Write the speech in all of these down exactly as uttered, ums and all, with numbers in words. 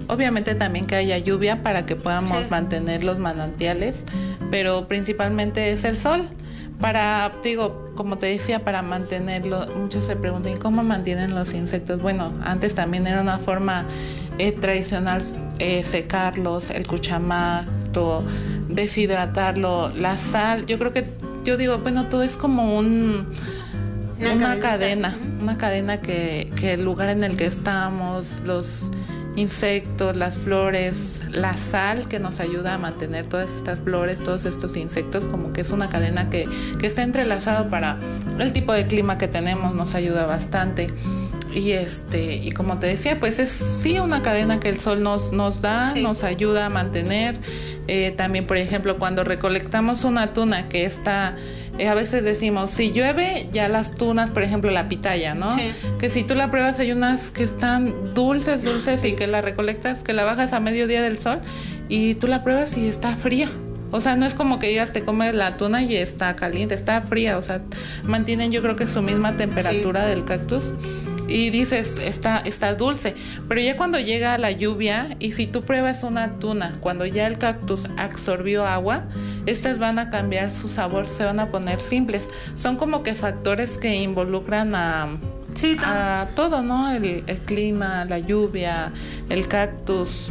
obviamente también que haya lluvia para que podamos sí. mantener los manantiales, pero principalmente es el sol. Para, digo, como te decía, para mantenerlo, muchos se preguntan, ¿cómo mantienen los insectos? Bueno, antes también era una forma eh, tradicional eh, secarlos, el cuchamato, deshidratarlo, la sal. Yo creo que, yo digo, bueno, todo es como un, una, una cadena, una cadena que, que el lugar en el que estamos, los insectos, las flores, la sal que nos ayuda a mantener todas estas flores, todos estos insectos, como que es una cadena que, que está entrelazado para el tipo de clima que tenemos, nos ayuda bastante. Y este, y como te decía, pues es sí una cadena que el sol nos, nos da, sí. nos ayuda a mantener. Eh, también, por ejemplo, cuando recolectamos una tuna que está, eh, a veces decimos, si llueve, ya las tunas, por ejemplo, la pitaya, ¿no? Sí. Que si tú la pruebas, hay unas que están dulces, dulces, sí. y que la recolectas, que la bajas a mediodía del sol, y tú la pruebas y está fría. O sea, no es como que digas, te comes la tuna y está caliente, está fría. O sea, mantienen yo creo que su misma temperatura sí. del cactus. Y dices, está, está dulce, pero ya cuando llega la lluvia y si tú pruebas una tuna, cuando ya el cactus absorbió agua, estas van a cambiar su sabor, se van a poner simples. Son como que factores que involucran a, sí, a todo, ¿no? El, el clima, la lluvia, el cactus.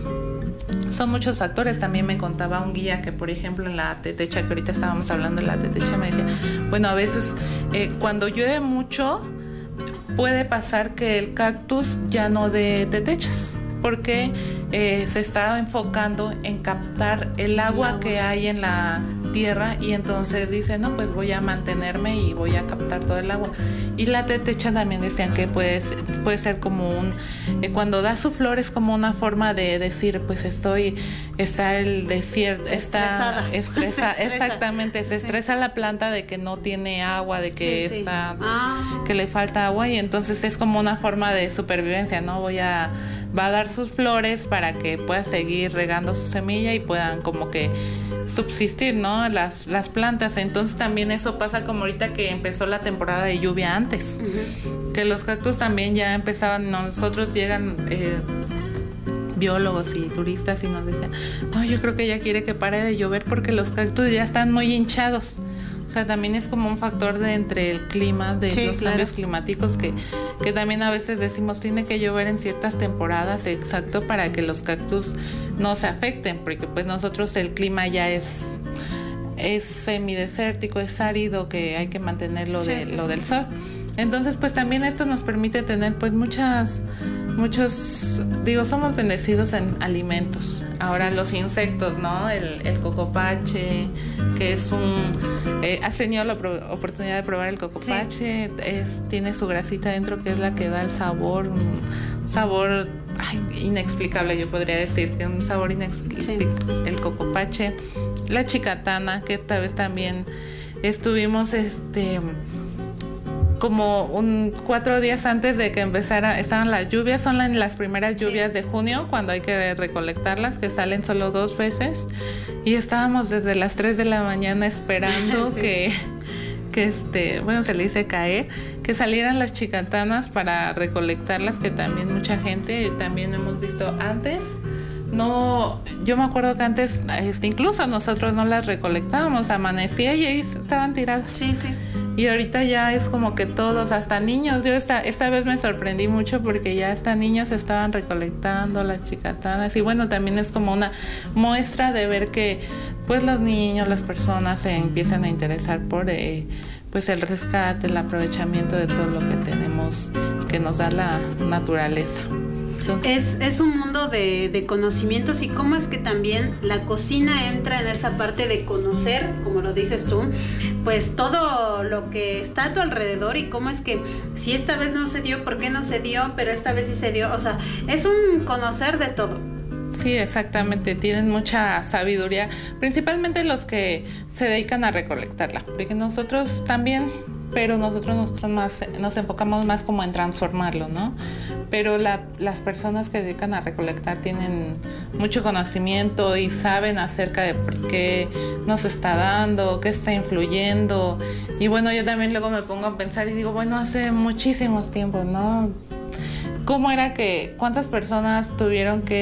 Son muchos factores. También me contaba un guía que, por ejemplo, en la tetecha, que ahorita estábamos hablando de la tetecha, me decía, bueno, a veces eh, cuando llueve mucho, puede pasar que el cactus ya no dé tetechas, porque eh, se está enfocando en captar el agua, el agua que hay en la tierra, y entonces dice, no, pues voy a mantenerme y voy a captar todo el agua. Y la tetecha también decían que puede, puede ser como un, eh, cuando da su flor es como una forma de decir, pues estoy, está el desierto, está estresa, exactamente, se estresa sí. la planta de que no tiene agua, de que sí, está, sí. Ah. que le falta agua, y entonces es como una forma de supervivencia, ¿no? Voy a, va a dar sus flores para que pueda seguir regando su semilla y puedan como que subsistir, ¿no? Las, las plantas. Entonces también eso pasa como ahorita que empezó la temporada de lluvia antes, uh-huh. que los cactus también ya empezaban, nosotros llegan eh, biólogos y turistas y nos decían, no, yo creo que ya quiere que pare de llover porque los cactus ya están muy hinchados. O sea, también es como un factor de entre el clima, de sí, los claro. cambios climáticos que, que también a veces decimos tiene que llover en ciertas temporadas, exacto, para que los cactus no se afecten, porque pues nosotros el clima ya es, es semidesértico, es árido, que hay que mantenerlo sí, de, sí, lo sí. del sol. Entonces pues también esto nos permite tener pues muchas, muchos, digo, somos bendecidos en alimentos. Ahora sí. los insectos, ¿no? El, el cocopache, que es un, eh, has tenido la pro- oportunidad de probar el cocopache, sí. es, tiene su grasita dentro que es la que da el sabor, un sabor ay, inexplicable, yo podría decir, que un sabor inexplicable, sí. el cocopache, la chicatana, que esta vez también estuvimos, este... como un cuatro días antes de que empezara, estaban las lluvias, son la, las primeras lluvias sí. de junio, cuando hay que recolectarlas, que salen solo dos veces, y estábamos desde las tres de la mañana esperando sí. que, que este, bueno, se le dice caer, que salieran las chicatanas para recolectarlas, que también mucha gente, también hemos visto antes, no, yo me acuerdo que antes, este, incluso nosotros no las recolectábamos, amanecía y ahí estaban tiradas. Sí, sí. Y ahorita ya es como que todos, hasta niños, yo esta, esta vez me sorprendí mucho porque ya hasta niños estaban recolectando las chicatanas, y bueno, también es como una muestra de ver que pues los niños, las personas se empiezan a interesar por eh, pues el rescate, el aprovechamiento de todo lo que tenemos, que nos da la naturaleza. Es, es un mundo de, de conocimientos, y cómo es que también la cocina entra en esa parte de conocer, como lo dices tú, pues todo lo que está a tu alrededor, y cómo es que si esta vez no se dio, ¿por qué no se dio? Pero esta vez sí se dio. O sea, es un conocer de todo. Sí, exactamente, tienen mucha sabiduría, principalmente los que se dedican a recolectarla, porque nosotros también, pero nosotros, nosotros más, nos enfocamos más como en transformarlo, ¿no? Pero la, las personas que se dedican a recolectar tienen mucho conocimiento y saben acerca de por qué nos está dando, qué está influyendo. Y bueno, yo también luego me pongo a pensar y digo, bueno, hace muchísimos tiempos, ¿no? ¿Cómo era que, cuántas personas tuvieron que